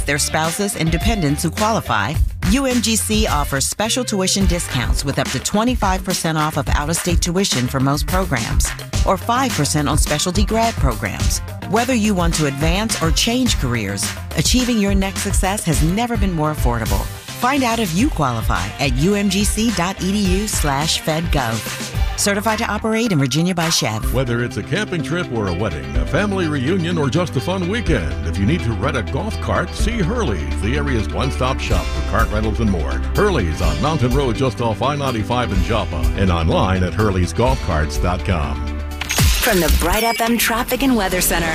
their spouses, and dependents who qualify, UMGC offers special tuition discounts with up to 25% off of out-of-state tuition for most programs, or 5% on specialty grad programs. Whether you want to advance or change careers, achieving your next success has never been more affordable. Find out if you qualify at umgc.edu/fedgov. Certified to operate in Virginia by Chev. Whether it's a camping trip or a wedding, a family reunion, or just a fun weekend, if you need to rent a golf cart, see Hurley's, the area's one-stop shop for cart rentals and more. Hurley's on Mountain Road just off I-95 in Joppa and online at hurleysgolfcarts.com. From the Bright FM Traffic and Weather Center.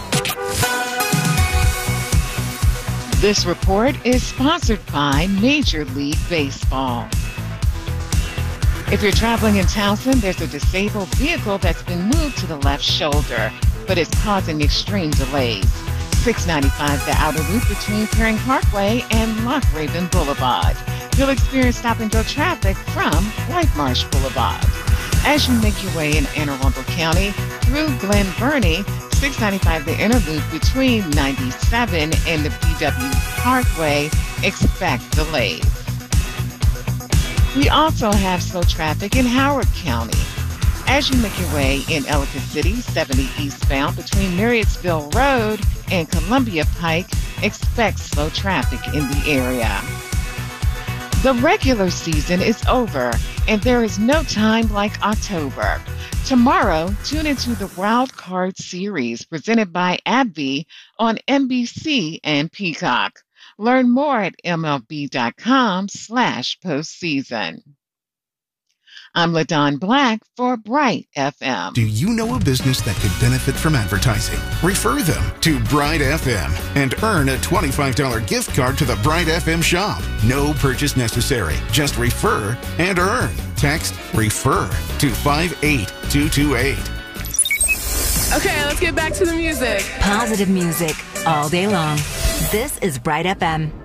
This report is sponsored by Major League Baseball. If you're traveling in Towson, there's a disabled vehicle that's been moved to the left shoulder, but it's causing extreme delays. 695, the outer loop between Perring Parkway and Loch Raven Boulevard. You'll experience stop-and-go traffic from White Marsh Boulevard. As you make your way in Anne Arundel County through Glen Burnie, 695, the inner loop between 97 and the BW Parkway, expect delays. We also have slow traffic in Howard County. As you make your way in Ellicott City, 70 eastbound between Marriottsville Road and Columbia Pike, expect slow traffic in the area. The regular season is over, and there is no time like October. Tomorrow, tune into the Wild Card Series presented by AbbVie on NBC and Peacock. Learn more at MLB.com/postseason. I'm LaDon Black for Bright FM. Do you know a business that could benefit from advertising? Refer them to Bright FM and earn a $25 gift card to the Bright FM shop. No purchase necessary. Just refer and earn. Text REFER to 58228. Okay, let's get back to the music. Positive music all day long. This is Bright FM.